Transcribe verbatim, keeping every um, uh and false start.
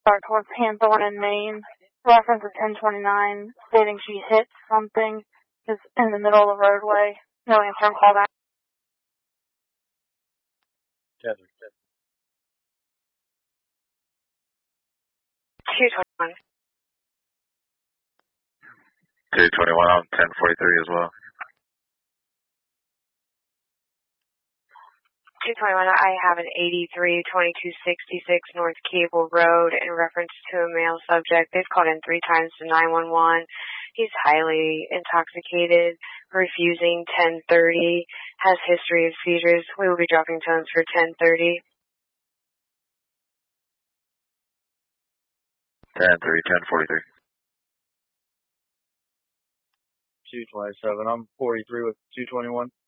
Start towards Hanthorne in Maine. Reference is ten twenty-nine, stating she hit something, is in the middle of the roadway. No answer and call back. two twenty-one. two twenty-one on ten forty-three as well. two twenty-one, I have an eighty-three twenty-two sixty-six North Cable Road in reference to a male subject. They've called in three times to nine one one. He's highly intoxicated, refusing ten thirty, has history of seizures. We will be dropping tones for ten thirty. ten three, ten forty-three. two twenty-seven, I'm forty-three with two twenty-one.